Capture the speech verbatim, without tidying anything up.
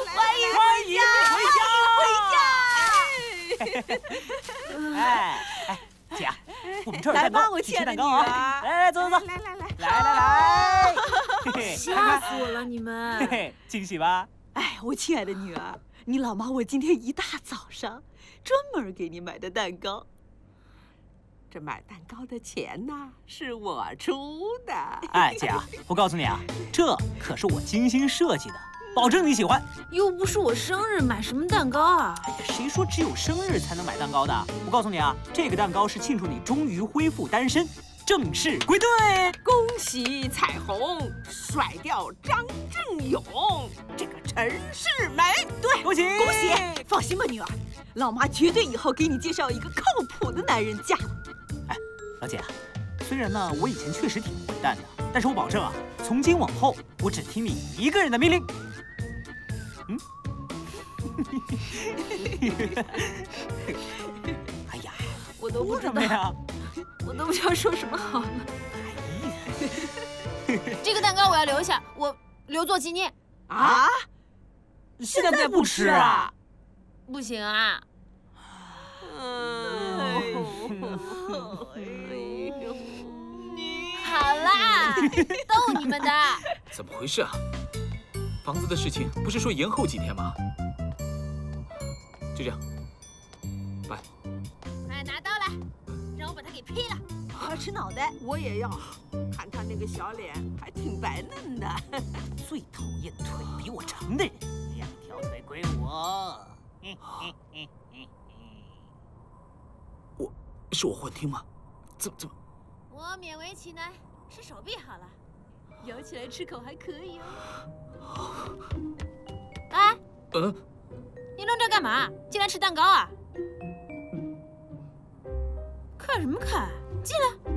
欢迎欢迎回家！ 哎哎，姐啊，我们这儿有来吧， 蛋糕， 我亲爱的女去吃蛋糕啊！ 儿， 来来，走走走， 来来来， 来来来，嘿嘿， 吓死我了，你嘿们！ 嘿，惊喜吧？ 哎，我亲爱的女儿，你老妈我今天一大早上专门给你买的蛋糕。这买蛋糕的钱呢，是我出的。 哎，姐啊，我告诉你啊，这可是我精心设计的，保证你喜欢。 又不是我生日，买什么蛋糕啊？ 哎呀，谁说只有生日才能买蛋糕的？我告诉你啊，这个蛋糕是庆祝你终于恢复单身，正式归队。 恭喜彩虹甩掉张正勇，这个陈世美。对， 恭喜恭喜！放心吧，女儿，老妈绝对以后给你介绍一个靠谱的男人嫁。 哎，老姐，虽然呢我以前确实挺混蛋的，但是我保证啊，从今往后我只听你一个人的命令。嗯。哎呀， 我都不知道什么，呀？ 我都不知道说什么好了。 哎呀， 这个蛋糕我要留下，我留作纪念。 啊？ 现在不吃啊？ 不行啊！好啦，逗你们的。 怎么回事啊？房子的事情不是说延后几天吗？就这样，拜。 快拿刀来，让我把它给劈了。 我要吃脑袋，我也要。看他那个小脸，还挺白嫩的。 最讨厌腿比我长的人，两条腿归我。 我是我幻听吗？怎么怎么？ 我勉为其难，吃手臂好了，咬起来吃口还可以哦。哎， 嗯， 你弄这干嘛？进来吃蛋糕啊？看什么看？进来。